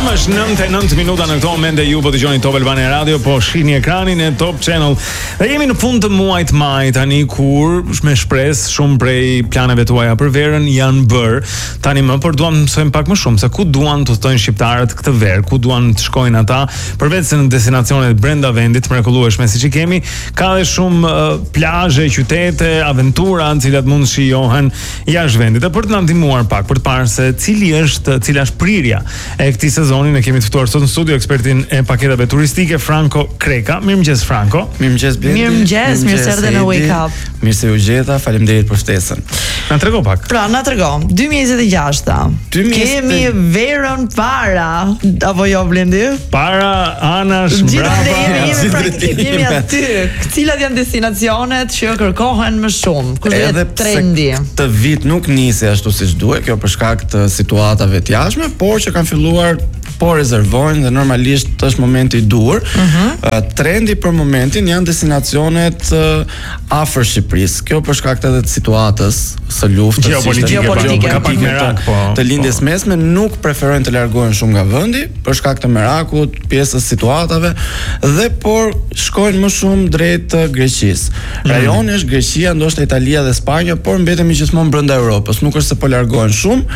Është 9:09 minuta në këto momente. Ju po dëgjoni Top Albania Radio, po shihni ekranin e Top Channel. Dhe jemi në fund të muajit maj tani, kur me shpresë shumë prej planeve tuaja për verën janë bërë. Tani më por duam të mësojmë pak më shumë se ku duan të udhtojnë shqiptarët këtë verë, ku duan të shkojnë ata, përveç se në destinacionet brenda vendit të mrekullueshme siç i kemi, ka edhe shumë plazhe, qytete, aventura të cilat mund shijohen jashtë vendit. Dhe për të na ndihmuar pak, për të parë se cila është prirja e këtij sezoni, ne kemi të ftuar sot në studio ekspertin e paketave turistike Franco Kreka. Mirëmëngjes Franco. Mirëmëngjes Blendi. Mirëmëngjes, mirë se erdhe në Wake Up. Mirë se u gjeta, faleminderit për ftesën. Na trego pak. Pra, na trego. 2026. Kemi verën para, apo jo Blendi? Para anash brava. Jemi aty. Cilat janë destinacionet që kërkohen më shumë? Kush është trendi? Këtë vit nuk nisi ashtu siç duhet, kjo për shkak të situatave të jashtme, por që kanë filluar po rezervojnë dhe normalisht është momenti i dur. Trendi për momentin janë destinacionet afër Shqipërisë. Kjo për shkak të situatës së luftës geopolitike të lindjes mesme, nuk preferojnë të largohen shumë nga vendi për shkak të merakut, pjesës situatave dhe por shkojnë më shumë drejt Greqisë. Rajoni është Greqia, ndoshta Italia dhe Spanja, por mbetemi gjithmonë brenda Europës. Nuk është se po largohen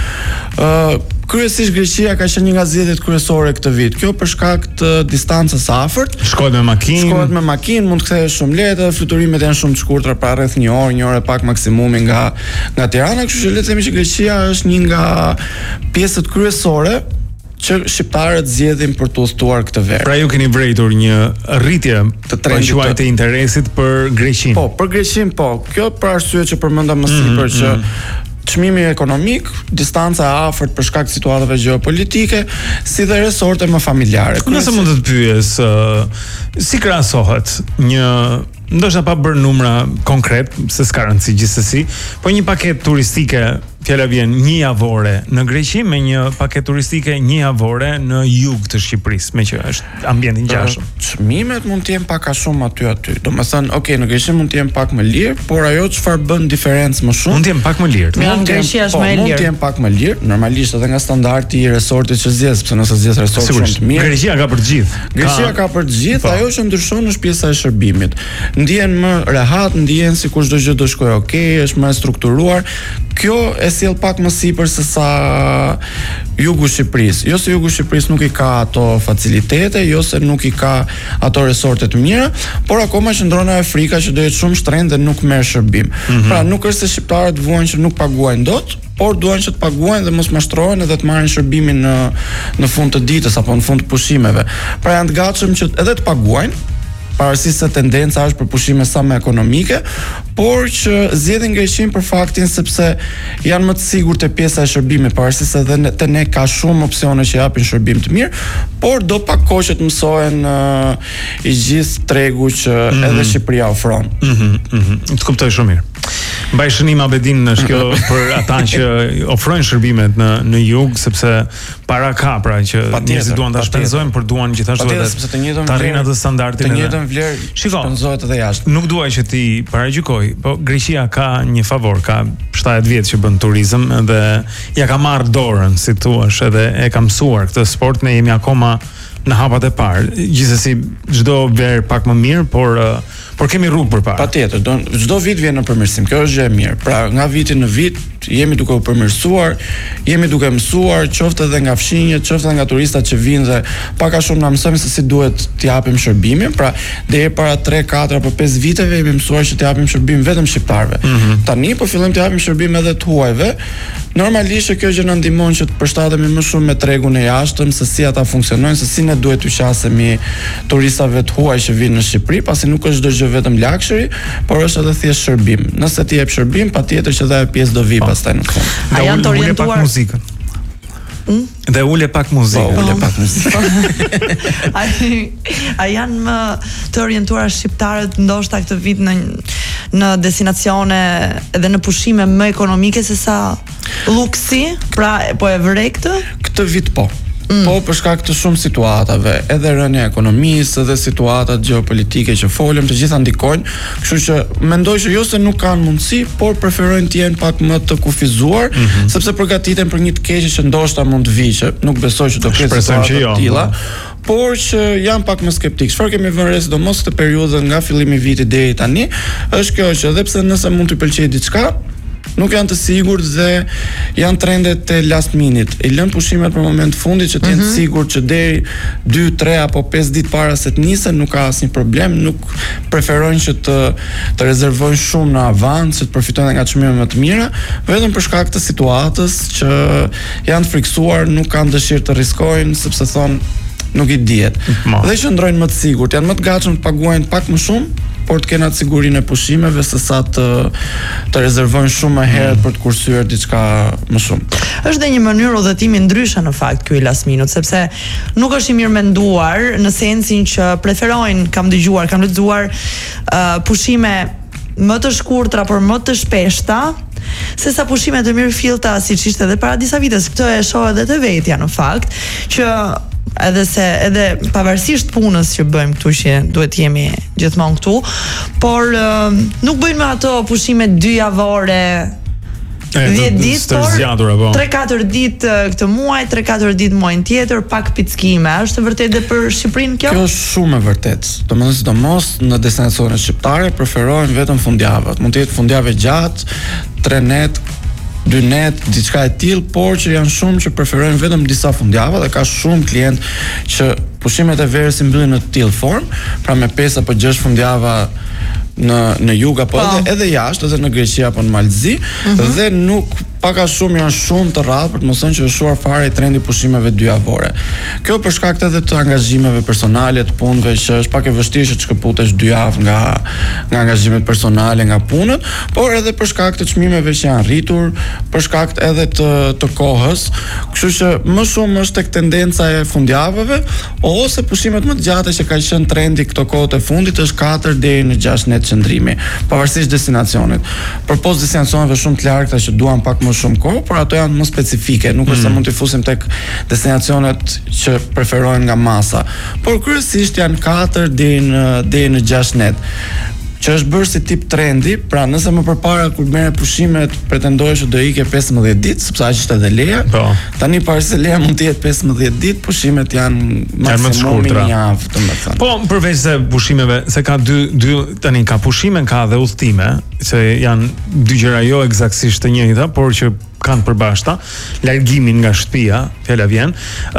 shumë. Kryesisht Greqia ka qenë një nga zgjedhjet kryesore këtë vit. Kjo për shkak të distancës së afërt. Shkohet me makinë, mund të kthehesh shumë lehtë, fluturimet janë shumë të shkurtra, pra rreth një orë e pak maksimumi nga Tirana, kështu që le të themi që Greqia është një nga pjesët kryesore që shqiptarët zgjedhin për të udhëtuar këtë verë. Pra ju keni vrejtur një rritje të trendit të interesit për Greqinë. Po, për Greqinë po. Kjo për arsye që përmenda më sipër që çmimi ekonomik, distanca e afërt për shkak të situatave gjeopolitike, si dhe resorte më familjare. Nëse mund të të pyes, si krahasohet një, ndoshta pa bërë numra konkret, se s'ka rëndësi gjithsesi, po një paketë turistike, fjala vjen një javore në Greqi me një paketë turistike një javore në jug të Shqipërisë, me që është ambient i ngjashëm. Çmimet mund të jenë pak a shumë aty. Domethënë, okay, në Greqi mund të jenë pak më lirë, por ajo çfarë bën diferencë më shumë? Mund të jenë pak më lirë. Mund të jenë pak më lirë, normalisht edhe nga standardi i resortit që zgjedh, sepse nëse zgjedh resort shumë të mirë. Greqia ka për të gjithë. Greqia ka për të gjithë, ajo që ndryshon është pjesa e shërbimit. Ndihen më rehat, ndihen sikur çdo gjë do shkojë okay, është më e strukturuar. Kjo e sjell pak më sipër se sa jugu Shqipërisë. Jo se jugu Shqipërisë nuk i ka ato facilitete, jo se nuk i ka ato resorte të mira, por akoma qëndron Afrika që do jetë shumë shtrenjtë dhe nuk merr shërbim. Pra nuk është se shqiptarët vuajnë që nuk paguajnë dot, por duan që të paguajnë dhe mos mashtrohen edhe të marrin shërbimin në fund të ditës apo në fund të pushimeve. Pra janë të gatshëm që edhe të paguajnë, pavarësisht se tendenca është për pushime sa më ekonomike, por që zgjedhin Greqinë për faktin sepse janë më të sigurt te pjesa e shërbimit, pavarësisht se edhe te ne ka shumë opsione që japin shërbim të mirë, por do pak kohë që të mësohen i gjithë tregu që edhe Shqipëria ofron. Të kuptoj shumë mirë. Mbaj shënim Abedin është kjo për ata që ofrojnë shërbimet në jug, sepse para ka, pra që njerëzit duan ta shpenzojnë, por duan gjithashtu edhe të arrijnë atë standardin. Të njëjtën vlerë shpenzohet edhe jashtë. Nuk duaj që ti paragjykoj, po Greqia ka një favor, ka 70 vjet që bën turizëm dhe ja ka marrë dorën, si thua, edhe e ka mësuar këtë sport. Ne jemi akoma në hapat e parë. Gjithsesi çdo verë pak më mirë, por kemi rrugë përpara. Patjetër, çdo vit vjen në përmirësim. Kjo është gjë e mirë. Pra, nga viti në vit jemi duke u përmirësuar, jemi duke mësuar, qoftë edhe nga fshinjët, qoftë edhe nga turistat që vinë dhe pak a shumë na mësojnë se si duhet t'i japim shërbimin. Pra, deri para 3, 4 apo 5 viteve jemi mësuar që t'i japim shërbim vetëm shqiptarëve. Tani po fillojmë t'i japim shërbim edhe të huajve. Normalisht kjo gjë na ndihmon që të përshtatemi më shumë me tregun e jashtëm, se si ata funksionojnë, se si ne duhet t'u qasemi turistave të huaj që vinë në Shqipëri, pasi nuk është çdo gjë vetëm luxury, por është edhe thjesht shërbim. Nëse ti jep shërbim, patjetër që edhe pjesë do vi pastaj në fund. A janë të orientuar muzikën? Dhe ule pak muzikë. A janë më të orientuar shqiptarët ndoshta këtë vit në destinacione edhe në pushime më ekonomike se sa luksi, pra po e vrej këtë? Këtë vit po. Po për shkak të shumë situatave, edhe rënja e ekonomisë, edhe situatat gjeopolitike që folëm, të gjitha ndikojnë, kështu që mendoj që jo se nuk kanë mundësi, por preferojnë të jenë pak më të kufizuar, sepse përgatiten për një të keqe që ndoshta mund të vijë, nuk besoj që do ketë situata të tilla. Por që jam pak më skeptik. Çfarë kemi vënë re sidomos këtë periudhë nga fillimi i vitit deri tani, është kjo që edhe pse nëse mund të pëlqejë diçka, nuk janë të sigurt dhe janë trendet të last minute. I lën pushimet për moment fundit që të jenë të sigurt që deri 2, 3 apo 5 ditë para se të nisen nuk ka asnjë problem, nuk preferojnë që të rezervojnë shumë në avans, që të përfitojnë nga çmime më të mira, vetëm për shkak të situatës që janë të friksuar, nuk kanë dëshirë të riskojnë sepse thonë nuk i dihet. Dhe qëndrojnë më të sigurt, janë më të gatshëm të paguajnë pak më shumë, por të kenë atë sigurinë e pushimeve se sa të rezervojnë shumë më herët për të kursyer diçka më shumë. Është dhe një mënyrë udhëtimi ndryshe në fakt ky last minute, sepse nuk është i mirë menduar në sensin që preferojnë, kam dëgjuar, kam lexuar pushime më të shkurtra por më të shpeshta, sesa pushime të mirë fillta siç ishte edhe para disa viteve. Këtë e shoh edhe te vetja në fakt, që edhe pavarësisht punës që bëjmë këtu, që duhet jemi gjithmonë këtu, por nuk bëjmë me ato pushime 2 javore, 10 ditë, por 3-4 ditë këtë muaj, 3-4 ditë muajin tjetër, pak pickime. Është vërtet dhe për Shqipërinë kjo? Kjo është shumë e vërtet. Domethënë sidomos në destinacionet shqiptare preferojnë vetëm fundjavët. Mund të jetë fundjavë gjatë, 3 net, 2 net, diçka e tillë, por që janë shumë që preferojnë vetëm disa fundjava dhe ka shumë klient që pushimet e verës i mbyllin në të tillë formë, pra me 5 apo 6 fundjava në jug apo edhe jashtë, edhe në Greqi apo në Malzi, dhe nuk pak a shumë janë shumë të rrallë për të mos thënë që është shuar fare i trendi pushimeve 2 javore. Kjo për shkak edhe të angazhimeve personale, të punëve, që është pak e vështirë që të shkëputesh 2 javë nga angazhimet personale, nga punët, por edhe për shkak të çmimeve që janë rritur, për shkak edhe të kohës, kështu që më shumë është tek tendenca e fundjavëve ose pushimet më të gjata që ka qenë trendi këto kohët e fundit është 4 deri në 6 net qëndrimi, pavarësisht destinacionit. Përpos destinacioneve shumë të largëta që duan pak më shumë kohë, por ato janë më specifike, nuk është se mund t'i fusim tek destinacionet që preferojnë nga masa, por kryesisht janë 4 deri në 6 net, që është bërë si tip trendi. Pra nëse më përpara kur merre pushimet pretendohej që do ikë 15 ditë, sepse aq ishte edhe leja. Tani para se leja mund të jetë 15 ditë, pushimet janë maksimumi një javë, domethënë. Po përveç se pushimeve, se ka dy tani ka pushime, ka dhe udhëtime, që janë dy gjëra jo eksaktësisht të njëjta, por që kanë përbashkëta, largimin nga shtëpia, fjala vjen,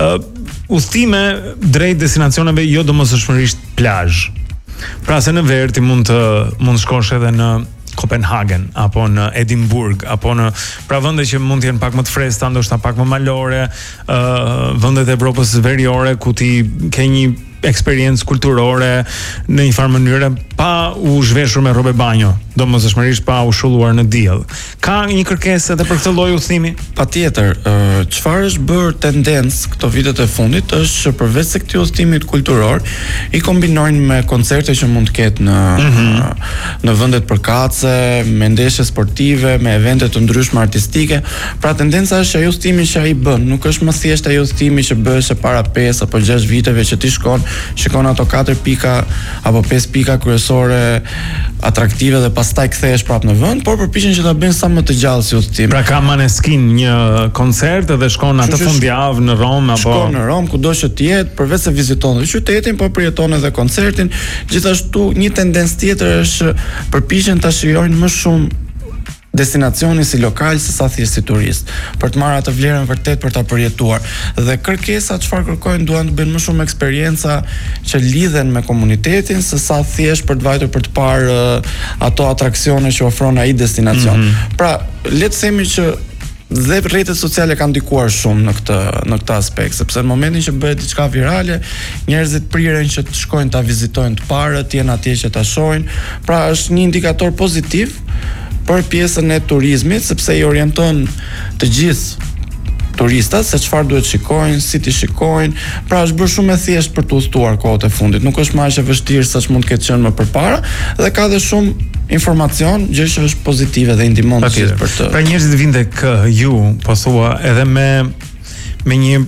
udhëtime drejt destinacioneve jo domosdoshmërisht plazh. Pra se në verë ti mund shkosh edhe në Kopenhagen apo në Edinburgh apo në pra vende që mund të jenë pak më të freskëta, ndoshta pak më malore, vendet e Evropës veriore ku ti ke një eksperiencë kulturore në një farë mënyrë pa u zhveshur me rrobe banjo, domosdoshmërisht pa u shulluar në diell. Ka një kërkesë edhe për këtë lloj udhëtimi? Patjetër, çfarë është bërë tendencë këto vitet e fundit është që përveç se këtij udhëtimit kulturor i kombinojnë me koncerte që mund të ketë në vendet përkatëse, me ndeshje sportive, me evente të ndryshme artistike. Pra tendenca është që ai udhëtimi që ai bën, nuk është më thjesht ai udhëtimi që bëhej para 5 apo 6 viteve që ti shikon ato 4 pika apo 5 pika kryesore atraktive dhe pastaj kthehesh prapë në vend, por përpiqen që ta bëjnë sa më të gjallë si udhëtim. Pra ka Maneskin një koncert dhe shkon atë fundjavë në Rom apo shkon në Rom, kudo që të jetë, përveç se viziton qytetin, po përjeton edhe koncertin. Gjithashtu një tendencë tjetër është përpiqen ta shijojnë më shumë destinacioni si lokal se sa thjesht si turist, për të marrë atë vlerën vërtet për ta përjetuar. Dhe kërkesa çfarë kërkojnë, duan të bëjnë më shumë eksperjenca që lidhen me komunitetin se sa thjesht për të vajtur për të parë ato atraksione që ofron ai destinacion. Pra, le të themi që dhe rrjetet sociale kanë ndikuar shumë në këtë aspekt, sepse në momentin që bëhet diçka virale, njerëzit priren që të shkojnë ta vizitojnë të parë, të jenë atje që ta shohin. Pra është një indikator pozitiv për pjesën e turizmit, sepse i orienton të gjithë turistat se çfarë duhet shikojnë, si ti shikojnë. Pra është bërë shumë e thjeshtë për të udhëtuar kohët e fundit. Nuk është më aq e vështirë sa mund të ketë qenë më përpara dhe ka dhe shumë informacion, gjë që është pozitive dhe i ndihmon për të. Pra njerëzit vinë tek ju, po thua, edhe me një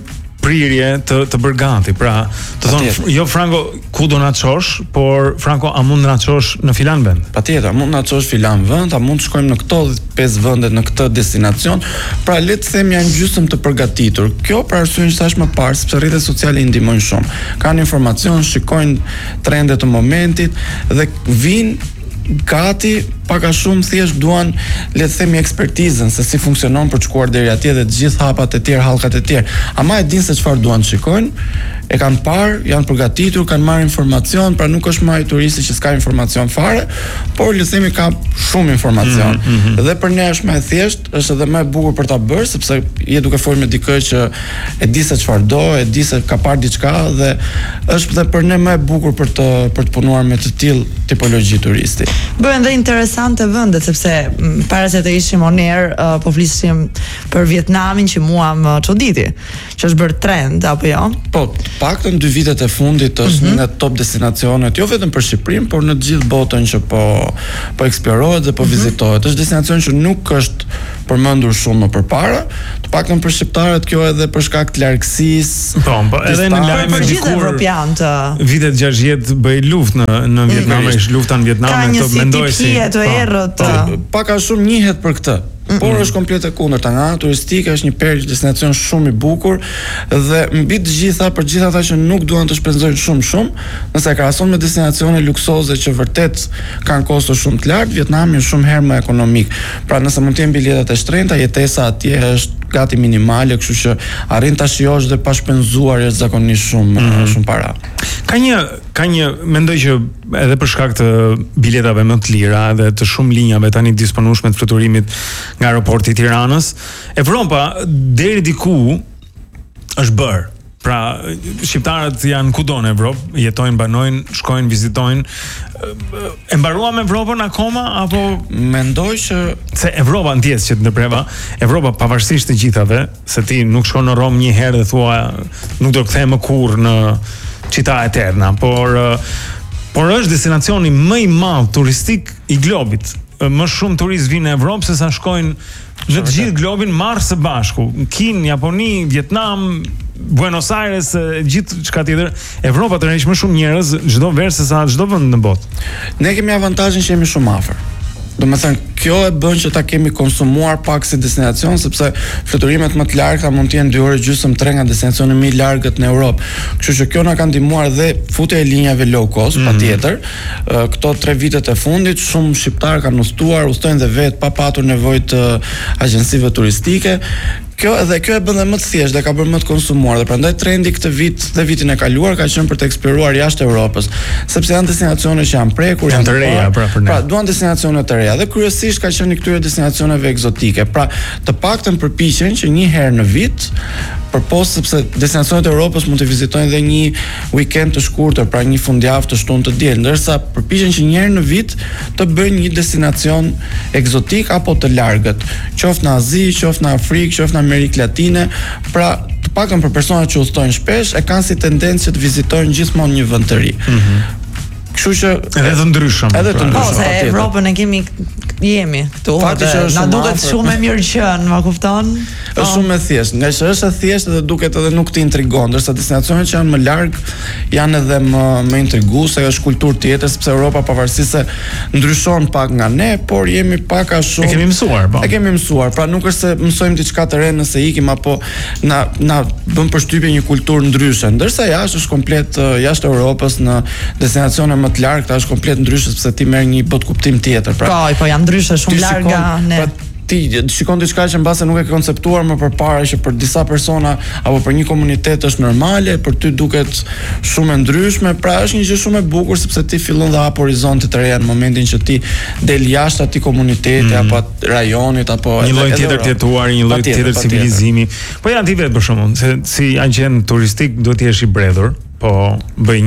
prirje të bërë ganti. Pra, të thonë, jo Franco, ku do na çosh, por Franco, a mund na çosh në filan vend? Patjetër, mund na çosh filan vend, a mund të shkojmë në këto 5 vendet në këtë destinacion. Pra le të them janë gjysmë të përgatitur. Kjo për arsyeën që thash më parë, sepse rrjetet sociale i ndihmojnë shumë. Kanë informacion, shikojnë trendet të momentit dhe vinë gati pak a shumë thjesht duan le të themi ekspertizën se si funksionon për të shkuar deri atje dhe të gjithë hapat e tjerë, hallkat e tjerë. Ama e dinë se çfarë duan të shikojnë, e kanë parë, janë përgatitur, kanë marrë informacion, pra nuk është më ai turisti që s'ka informacion fare, por le të themi ka shumë informacion. Dhe për ne është më e thjeshtë, është edhe më e bukur për ta bërë sepse je duke folur me dikë që e di se çfarë do, e di se ka parë diçka dhe është edhe për ne më e bukur për të punuar me të tillë tipologji turisti. Bëhen dhe interesante vendet sepse para se të ishim on air po flisim për Vietnamin që mua më çuditi, që është bërë trend apo jo? Po, paktën 2 vitet e fundit është një nga top destinacionet, jo vetëm për Shqipërinë, por në të gjithë botën që po eksplorohet dhe po vizitohet. Është destinacion që nuk është përmendur shumë më përpara, të paktën për shqiptarët kjo edhe për shkak të largësisë. Po, edhe në lajme dikur vitet 60 bëi luftë në Vietnam, ishte lufta në Vietnam, këto mendoj si të errët. Pak a shumë njihet për këtë. Por është komplet e kundërta. Nga ana turistike është një perl destinacion shumë i bukur dhe mbi të gjitha për gjithë ata që nuk duan të shpenzojnë shumë, nëse e krahason me destinacione luksoze që vërtet kanë kosto shumë të lartë, Vietnami është shumë herë më ekonomik. Pra nëse mund të jem biletat e shtrenjta, jetesa atje është gati minimale, kështu që arrin ta shijosh dhe pa shpenzuar jashtëzakonisht shumë para. Ka një mendoj që edhe për shkak të biletave më të lira dhe të shumë linjave tani disponueshme të fluturimit nga aeroporti i Tiranës, Evropa deri diku është bërë. Pra, shqiptarët janë kudo në Evropë, jetojnë, banojnë, shkojnë, vizitojnë. E mbaruam Evropën akoma apo mendoj që se Evropa ndjes që të ndërpreva, Evropa pavarësisht të gjithave, se ti nuk shkon në Rom një herë dhe thua nuk do të kthehem më kurrë në Città Eterna, por është destinacioni më i madh turistik i globit. Më shumë turistë vinë në Evropë se sa shkojnë në të gjithë globin marrë së bashku. Kinë, Japoni, Vietnam, Buenos Aires, gjithë çka tjetër. Evropa tërheq më shumë njerëz çdo verë se sa çdo vend në botë. Ne kemi avantazhin që jemi shumë afër. Do me thënë, kjo e bën që ta kemi konsumuar pak si destinacion, sepse fluturimet më të largëta mund të jenë 2 orë gjysmë 3 nga destinacionet më të largët në Europë. Kështu që kjo na ka ndihmuar dhe futja e linjave low cost, patjetër. Këto 3 vitet e fundit shumë shqiptar kanë udhtojnë dhe vetë pa patur nevojë të agjencive turistike. Kjo e bën dhe më të thjeshtë dhe ka bërë më të konsumuar dhe prandaj trendi këtë vit dhe vitin e kaluar ka qenë për të eksploruar jashtë Europës, sepse janë destinacione që janë prekur, janë të reja për ne. Pra duan destinacione të reja dhe kryesisht ka qenë këtyre destinacioneve egzotike. Pra të paktën përpiqen që një herë në vit përposë sepse destinacionet e Europës mund të vizitojnë dhe një weekend të shkurtër, pra një fundjavë të shtunë të diel, ndërsa përpiqen që një herë në vit të bëjnë një destinacion egzotik apo të largët, qoftë në Azi, qoftë në Afrikë, qoftë në Amerikë Latine, pra të paktën për personat që udhtojnë shpesh e kanë si tendencë që të vizitojnë gjithmonë një vend të ri. Kështu që edhe të ndryshëm. Po, se Evropën e jemi këtu. Na duket shumë e mirë qenë, ma kupton? Është shumë e thjeshtë. Nga që është e thjeshtë dhe duket edhe nuk të intrigon, ndërsa destinacionet që janë më larg janë edhe më intriguese, është kulturë tjetër, sepse Europa pavarësisht se ndryshon pak nga ne, por jemi pak a shumë. E kemi mësuar, po. E kemi mësuar, pra nuk është se mësojmë diçka të re nëse ikim apo na bën përshtypje një kulturë ndryshe, ndërsa jashtë është komplet jashtë Europës në destinacione më të largëta është komplet ndryshe sepse ti merr një botë kuptim tjetër. Pra, po janë ndryshe shumë larg nga ne. Ti shikon diçka që mbase nuk e ke konceptuar më përpara, që për disa persona apo për një komunitet është normale, për ty duket shumë e ndryshme, pra është një gjë shumë e bukur sepse ti fillon dhe hap horizonte të reja në momentin që ti del jashtë atij komuniteti apo rajonit apo një lloj tjetër të jetuar, një lloj tjetër civilizimi. Po janë ti vetë për shkakun, se si agent turistik duhet të jesh i bredhur, po bëj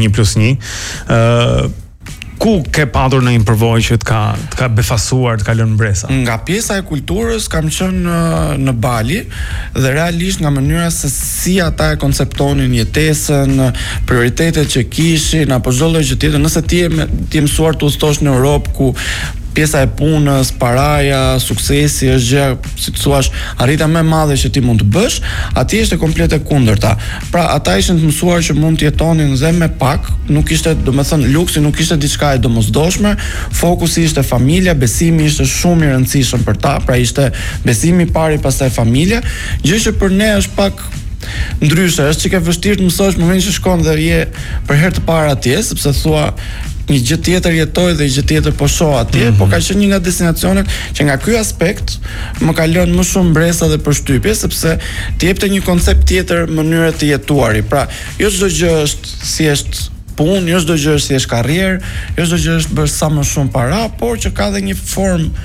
1+1. Ku ke patur në një përvojë që të ka befasuar, të ka lënë mbresa? Nga pjesa e kulturës kam qenë në Bali dhe realisht nga mënyra se si ata e konceptonin jetesën, prioritetet që kishin apo çdo lloj gjë tjetër, nëse ti je mësuar të udhëtosh në Europë ku pjesa e punës, paraja, suksesi është gjë, si të thuash, arritja më e madhe që ti mund të bësh, atje është komplet e kundërta. Pra ata ishin të mësuar që mund të jetonin dhe me pak, nuk ishte, domethënë, luksi nuk ishte diçka e domosdoshme, fokusi ishte familja, besimi ishte shumë i rëndësishëm për ta, pra ishte besimi i parë, pastaj familja, gjë që për ne është pak ndryshe, është çike vështirë të mësosh në momentin që shkon dhe je për herë të parë atje, sepse thua një gjë tjetër jetoj dhe një gjë tjetër po shoh atje, po ka qenë një nga destinacionet që nga ky aspekt më ka lënë më shumë mbresa dhe përshtypje, sepse të jepte një koncept tjetër mënyre të jetuari. Pra, jo çdo gjë është thjesht punë, jo çdo gjë është thjesht karrierë, jo çdo gjë është bërë sa më shumë para, por që ka dhe një formë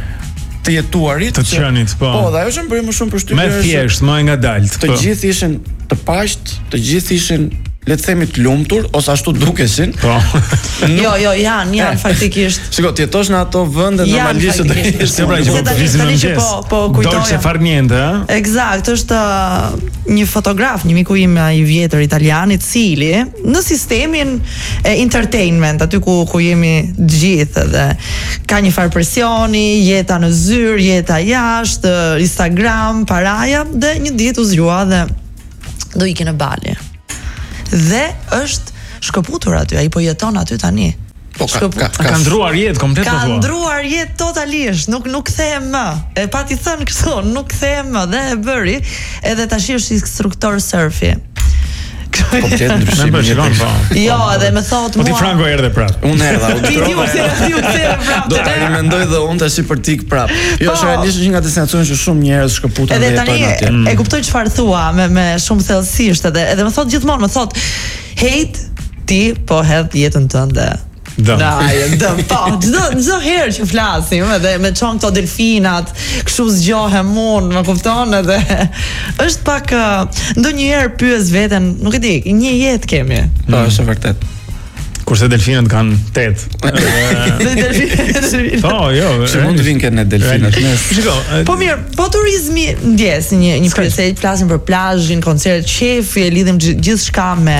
të jetuarit, të qenit, po. Po, dhe ajo që më bëri më shumë përshtypje. Me thjesht, më ngadalt. Të gjithë ishin të paqët, të gjithë ishin, le të themi, të lumtur, ose ashtu dukeshin. Po. Jo, janë faktikisht. Shiko, ti jetosh në ato vende normalisht do të jesh pra që po visin në mëngjes. Po kujtoja. Dolce far niente, ha? Eksakt, është një fotograf, një miku im i vjetër italian, i cili në sistemin e entertainment, aty ku jemi të gjithë dhe ka një farë presioni, jeta në zyrë, jeta jashtë, Instagram, paraja, dhe një ditë u zgjua dhe do iki në Bali. Dhe është shkëputur aty, ai po jeton aty tani. Po ka ndruar jetë komplet po thua. Ka ndruar jetë totalisht, nuk kthehem më. E pati thënë kështu, nuk kthehem më dhe e bëri, edhe tash është instruktor surfi. Komplet ndryshim. Jo, edhe më thot mua. Po ti Franco erdhe prap. Unë erdha, u trova. Do ta rimendoj dhe unë tash për tik prap. Jo, është realisht një nga destinacionet që shumë njerëz shkëputen dhe jetojnë atje. Edhe tani e kuptoj çfarë thua me shumë thellësisht edhe më thot gjithmonë, më thot, "Hejt, ti po hedh jetën tënde." Dëm, po, çdo herë që flasim edhe me çon këto delfinat, kështu zgjohem unë, më kupton, edhe është pak ndonjëherë pyes veten, nuk e di, një jetë kemi. Po, është vërtet. Kurse delfinët kanë 8. Po, jo. Që mund të vinë kënë delfinët. Po mirë, po turizmi ndjes një pyetje, flasim për plazhin, koncert, qefi, e lidhim gjithçka me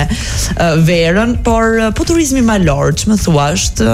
verën, por po turizmi malor, ç'më thua, është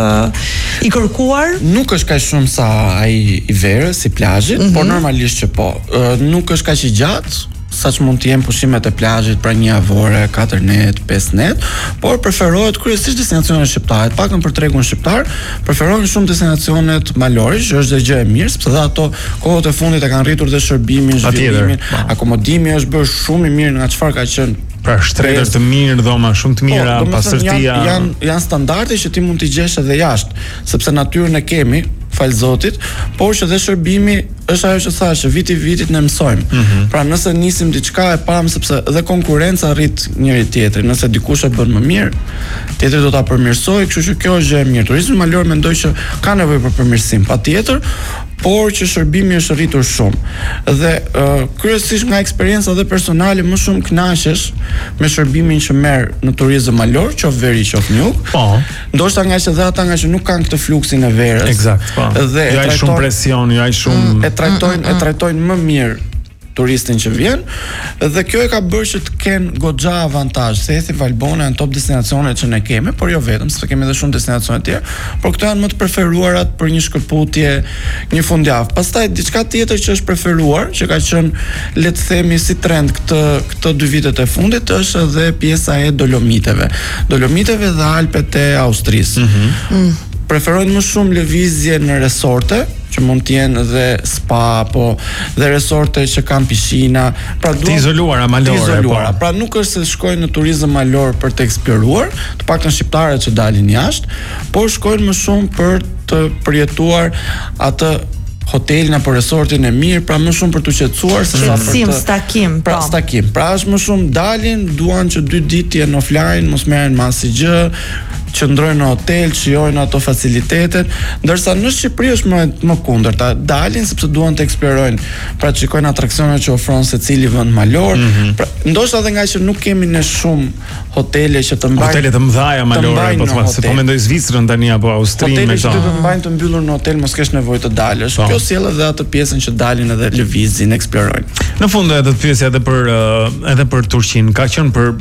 i kërkuar? Nuk është kaq shumë sa ai i verës, si plazhit, por normalisht që po. Nuk është kaq i gjatë, saq mund të jenë pushimet e plazhit pra 1 javore, 4 net, 5 net, por preferohet kryesisht destinacionet shqiptare, paktën për tregun shqiptar, preferohen shumë destinacionet malore, që është gjë e mirë, sepse dhe ato kohët e fundit e kanë rritur dhe shërbimin, zhvillimin, akomodimi është bërë shumë i mirë nga çfarë ka qenë. Pra shtretër të mirë, dhoma shumë të mira, pastërtia. Janë standarde që ti mund t'i gjesh edhe jashtë, sepse natyrën e kemi, fal Zotit, por që dhe shërbimi është ajo që thashë, viti vitit ne mësojmë. Pra nëse nisim diçka e pam, sepse dhe konkurenca rrit njëri tjetrin, nëse dikush e bën më mirë, tjetri do ta përmirësojë, kështu që kjo është gjë e mirë. Turizmi malor mendoj që ka nevojë për përmirësim, patjetër, por që shërbimi është rritur shumë. Dhe kryesisht nga eksperjenca dhe personale më shumë kënaqesh me shërbimin që merr në turizëm malor, qoftë veri, qoftë jug. Po. Ndoshta nga që dhe ata nga që nuk kanë këtë fluksin e verës. Eksakt, po. Dhe jo ai shumë presion, jo ai shumë e trajtojnë më mirë turistin që vjen, dhe kjo e ka bërë që të kenë goxha avantazh. Sethi, Valbona janë top destinacionet që ne kemi, por jo vetëm, sepse kemi edhe shumë destinacione të tjera, por këto janë më të preferuarat për një shkëputje, një fundjavë. Pastaj diçka tjetër që është preferuar, që ka qenë, le të themi, si trend këto 2 vitet e fundit, është edhe pjesa e Dolomiteve. Dolomiteve dhe Alpet e Austrisë. Preferojnë më shumë lëvizje në resorte, që mund të jenë dhe spa, po dhe resorte që kanë pishina, pra të izoluara malore, po. Pra nuk është se shkojnë në turizëm malor për të eksploruar, të paktën shqiptarët që dalin jashtë, por shkojnë më shumë për të përjetuar atë hotelin apo resortin e mirë, pra më shumë për të qetësuar se sa për të stakim, pra stakim. Pra është më shumë dalin, duan që 2 ditë jenë offline, mos merren me asgjë, qëndrojnë në hotel, shijojnë ato facilitetet, ndërsa në Shqipëri është më kundërta, dalin sepse duan të eksplorojnë, pra të shikojnë atraksionet që ofron secili vend malor. Pra, ndoshta edhe nga që nuk kemi ne shumë hotele që të mbajnë hotele të mëdha malore, po thua, se po mendoj Zvicrën tani apo Austrinë me këto. Hotele që të mbajnë të mbyllur në hotel, mos kesh nevojë të dalësh. Kjo sjell edhe atë pjesën që dalin edhe lëvizin, eksplorojnë. Në fund edhe të pyesja edhe për Turqinë, ka qenë për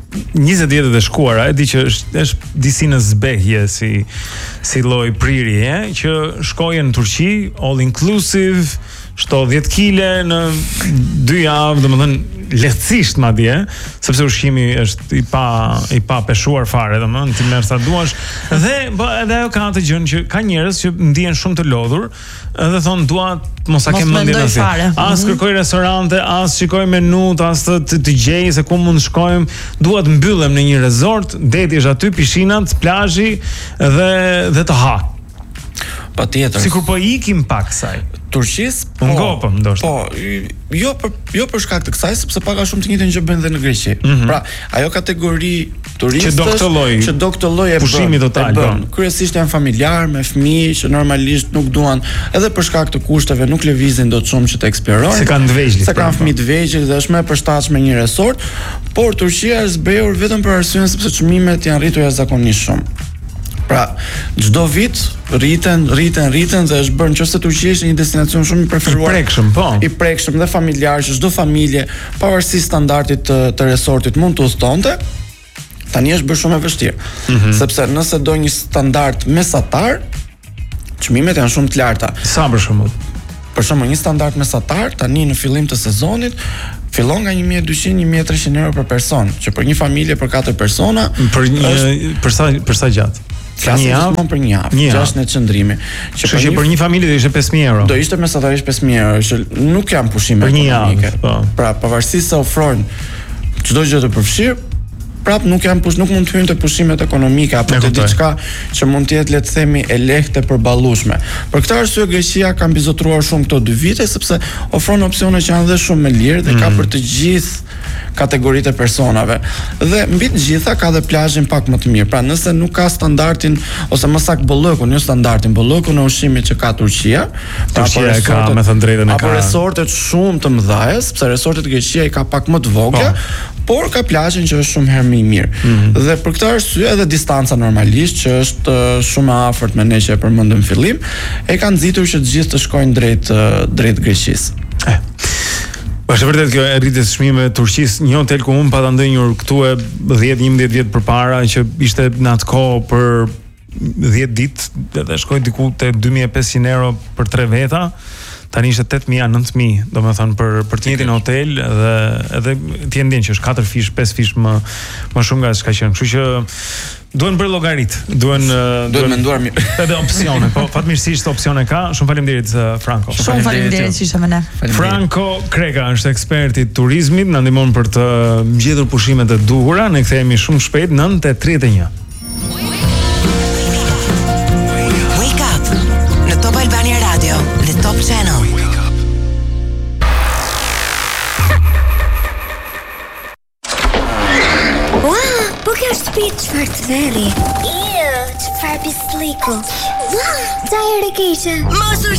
20 vjet e shkuara, e di që është disi në zbehje si lloj prirje, që shkojnë në Turqi, all inclusive, shto 10 kile në 2 javë, domethënë lehtësisht madje, sepse ushqimi është i pa peshuar fare, domethënë ti merr sa duash, dhe edhe ajo ka atë gjën që ka njerëz që ndihen shumë të lodhur, edhe thon dua mos a kem mendjen asnjë. As kërkoj restorante, as shikoj menut, as të gjej se ku mund shkojmë, dua të mbyllem në një resort, deti është aty, pishinat, plazhi dhe të ha. Patjetër. Sikur po ikim pak kësaj. Turqis, ngopëm ndoshta. Po, jo për shkak të kësaj, sepse pak a shumë të njëjtën gjë bëjnë dhe në Greqi. Pra, ajo kategori turistësh që do këtë lloj e pushimi total, kryesisht janë familjar me fëmijë që normalisht nuk duan, edhe për shkak të kushteve nuk lëvizin dot shumë që të eksplorojnë. Se kanë të vegjël. Se kanë fëmijë të vegjël dhe është më e përshtatshme një resort, por Turqia është zbehur vetëm për arsyeën sepse çmimet janë rritur jashtëzakonisht shumë. Pra, çdo vit rriten dhe është bërë nëse Turqia është një destinacion shumë i preferuar. I prekshëm dhe familjar, që çdo familje, pavarësisht standardit të resortit, mund të udhëtonte. Tani është bërë shumë e vështirë, sepse nëse do një standard mesatar, çmimet janë shumë të larta. Sa për shembull? Për shembull, një standard mesatar tani në fillim të sezonit fillon nga 1200-1300 euro për person, që për një familje për 4 persona për sa gjatë? Flasim gjithmonë për një javë, 6 në qëndrimi. Që për një familje do ishte 5.000 euro. Do ishte mesatarisht 5.000 euro, që nuk janë pushime ekonomike. Pra, pavarësisht se ofrojnë çdo gjë të përfshirë, prap nuk mund të hyjnë te pushimet ekonomike apo te diçka që mund të jetë, le të themi, e lehtë e përballueshme. Për këtë arsye Greqia ka mbizotruar shumë këto 2 vite, sepse ofron opsione që janë dhe shumë më lirë dhe ka për të gjithë kategoritë e personave. Dhe mbi të gjitha ka dhe plazhin pak më të mirë. Pra, nëse nuk ka standardin ose më saktë bollëkun, jo standardin, bollëkun e ushqimit që ka Turqia, Turqia ka me thënë drejtën apo resortet shumë të mëdha, sepse resortet Greqia i ka pak më të vogla, por ka plazhin që është shumë herë më i mirë. Dhe për këtë arsye edhe distanca normalisht që është shumë e afërt me ne që e përmendëm në fillim, e kanë nxitur që të gjithë të shkojnë drejt Greqisë. Është vërtet kjo e rritjes së çmimeve të Turqisë, një hotel ku unë pata ndënjur këtu e 10-11 vjet përpara që ishte në atë kohë për 10 ditë dhe shkoi diku te 2500 euro për 3 veta. Tani ishte 8.000-9.000, domethënë për të njëjtin hotel dhe edhe ti e ndjen që është 4 fish, 5 fish më shumë nga çka qenë. Kështu që duhen bërë llogarit, duhen menduar mirë. Edhe opsione, po fatmirësisht opsione ka. Shumë faleminderit Franco. Shumë faleminderit që ishe me ne. Franco Kreka është ekspert i turizmit, na ndihmon për të mbledhur pushimet e duhura. Ne kthehemi shumë shpejt 9:31. Wake up në Top Albania Radio, the Top Channel. Po kjo është shtëpi çfarë të veri? Çfarë pisliku? Ua, çfarë keqe? Mos